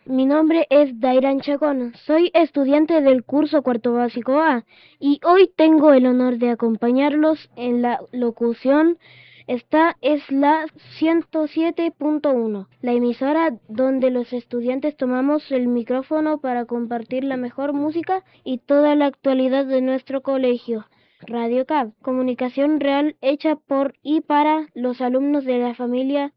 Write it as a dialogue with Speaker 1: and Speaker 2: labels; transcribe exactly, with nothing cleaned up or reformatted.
Speaker 1: Mi nombre es Dairan Chacón, soy estudiante del curso cuarto básico A y hoy tengo el honor de acompañarlos en la locución. Esta es la ciento siete punto uno, la emisora donde los estudiantes tomamos el micrófono para compartir la mejor música y toda la actualidad de nuestro colegio. Radio C A B, comunicación real hecha por y para los alumnos de la familia